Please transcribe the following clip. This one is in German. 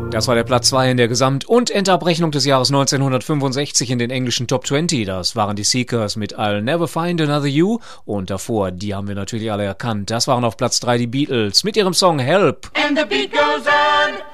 Das war der Platz 2 in der Gesamt- und Endabrechnung des Jahres 1965 in den englischen Top 20. Das waren die Seekers mit I'll Never Find Another You. Und davor, die haben wir natürlich alle erkannt, das waren auf Platz 3 die Beatles mit ihrem Song Help. And the beat goes on.